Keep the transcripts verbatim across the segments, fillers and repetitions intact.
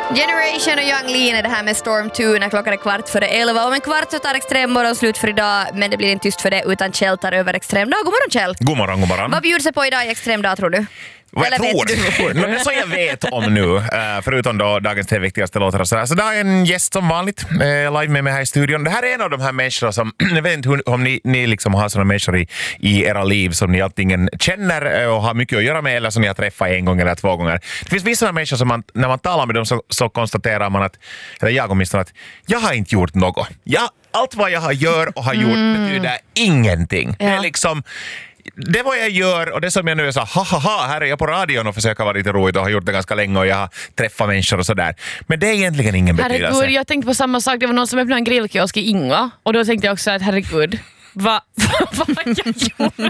Generation och Young Lean är det här med Storm två när klockan är kvart före elva. Om en kvart så tar Extremmorgon slut för idag, men det blir inte tyst för det utan Kjell tar över Extremdag. God morgon Kjell! God morgon, god morgon. Vad bjuds det på idag i Extremdag tror du? Vad jag Eller tror. vet du? Det som jag vet om nu, förutom då dagens tre viktigaste låtar och sådär. Så det är en gäst som vanligt live med mig här i studion. Det här är en av de här människorna som, jag vet inte om ni, ni liksom har sådana människor i, i era liv som ni antingen känner och har mycket att göra med eller som ni har träffat en gång eller två gånger. Det finns vissa människor som man, när man talar med dem så, så konstaterar man att, eller jag åtminstone att jag har inte gjort något. Jag, allt vad jag har gör och har gjort mm. betyder ingenting. Ja. Det är liksom... Det vad jag gör och det som jag nu är så ha ha ha, här är jag på radion och försöker vara lite roligt och har gjort det ganska länge och jag har träffat människor och sådär. Men det är egentligen ingen betydelse. Herregud, jag tänkte på samma sak. Det var någon som öppnade en grillkiosk i Inga och då tänkte jag också att herregud, vad va, va, jag gjorde?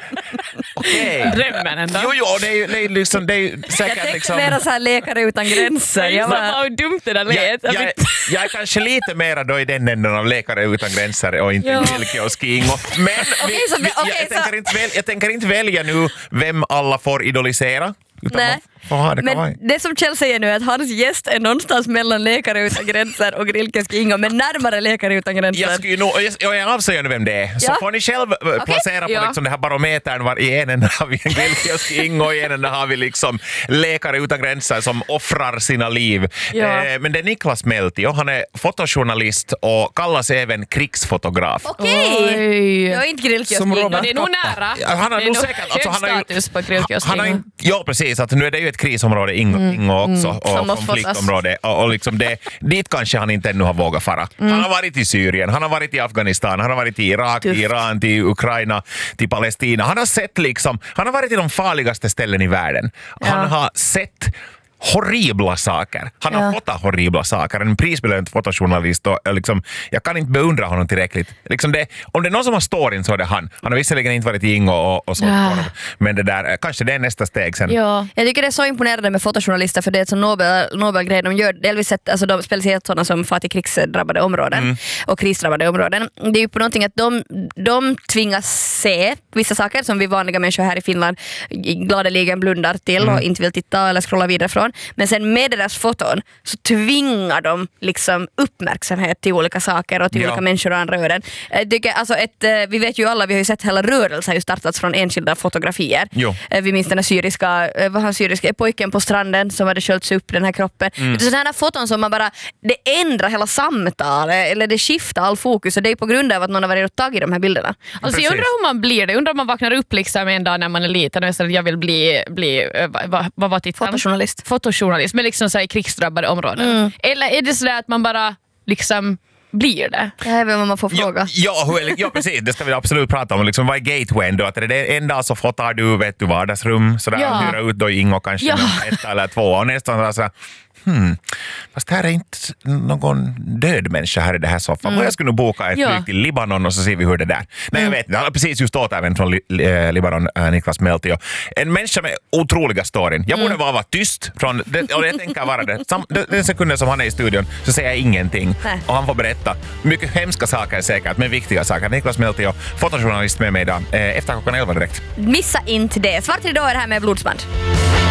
Okej. Drömmen ändå. Jo, jo, det är ju det är liksom, det är ju säkert jag tänkte liksom... mera så här Läkare utan gränser. Jag var hur dumt det där lät. Jag, jag, jag är kanske lite mera då i den änden av Läkare utan gränser och inte en grillkiosk i Ingo. Men vi, okay, så, vi, okay, jag, så... tänker inte väl, jag tänker inte välja nu vem alla får idolisera. Nej. Det men det som Kjell säger nu är att hans gäst är någonstans mellan Läkare utan gränser och grillkiosk Ingo, men närmare Läkare utan gränser. Jag, skulle nog, jag, jag avslöjar nu vem det är. Så ja. får ni själv okay. placera på ja. liksom det här barometern. Var i en ända har vi en grillkiosk Ingo och i en ända har vi liksom Läkare utan gränser som offrar sina liv. Ja. Eh, men det är Niklas Melti och han är fotojournalist och kallas även krigsfotograf. Okej! Okay. Jag är inte grillkiosk Ingo. Ja, det är nog nära. Ja, han har det är nog nog säkert, alltså, han har ju, status på grillkiosk han har ju, ja, precis. Att nu är det ju ett krisområde Ingo, mm. Ingo också mm. och konfliktområde. Och, och liksom det, dit kanske han inte ännu har vågat fara. Mm. Han har varit i Syrien, han har varit i Afghanistan, han har varit i Irak, till Iran, till Ukraina, till Palestina. Han har sett liksom, han har varit i de farligaste ställen i världen. Ja. Han har sett horribla saker. Han har ja. fotat horribla saker. En prisbelönt fotojournalist och liksom, jag kan inte beundra honom tillräckligt. Liksom det, om det är någon som har storyn så är det han. Han har visserligen inte varit i Ingo och, och sånt. Ja. Men det där, kanske det är nästa steg sen. Ja. Jag tycker det är så imponerande med fotojournalister för det är ett så Nobel, Nobelgrej de gör. Delvis sett, alltså de speciellt sådana som far till krigsdrabbade områden mm. och krisdrabbade områden. Det är ju på någonting att de, de tvingas se vissa saker som vi vanliga människor här i Finland gladeligen blundar till mm. och inte vill titta eller scrolla vidare från. Men sen med deras foton så tvingar de liksom uppmärksamhet till olika saker och till ja. olika människor och andra öden. Jag tycker, alltså ett, vi vet ju alla, vi har ju sett hela rörelser ju startats från enskilda fotografier. Jo. Vi minns den här syriska, vad han syriska pojken på stranden som hade sköljts upp den här kroppen. Mm. Så den här foton som man bara, det ändrar hela samtalet eller det skiftar all fokus och det är på grund av att någon har varit och tagit de här bilderna. Alltså jag undrar hur man blir det. Jag undrar om man vaknar upp liksom en dag när man är liten och säger att jag vill bli, bli vad, vad var titeln? Fotojournalist. Fotojournalist, men liksom så här i krigsdrabbade områden. Mm. Eller är det så där att man bara liksom blir det? Det här är väl vad man får fråga. Ja, ja, ja, precis. Det ska vi absolut prata om. Liksom, vad är gatewayn då? Att det är en dag så fotar du, vet du, vardagsrum sådär, ja. hyra ut då i Ingo kanske ja. ett eller två och nästan så här, Hmm. fast här är inte någon död människa här i det här soffan. Mm. Jag skulle nog boka ett ja. flyg till Libanon och så ser vi hur det där. Nej, mm. jag vet inte. Han har precis just återvänt från Li- Libanon, äh, Niklas Melti. En människa med otroliga storyn. Jag borde mm. bara vara tyst från det, och jag tänker vara det. Sam, den sekunden som han är i studion så säger jag ingenting. Nej. Och han får berätta mycket hemska saker säkert, men viktiga saker. Niklas Melti och fotojournalist med mig idag. Efter klockan elva direkt. Missa inte det. Svart idag är det här med Blodsband.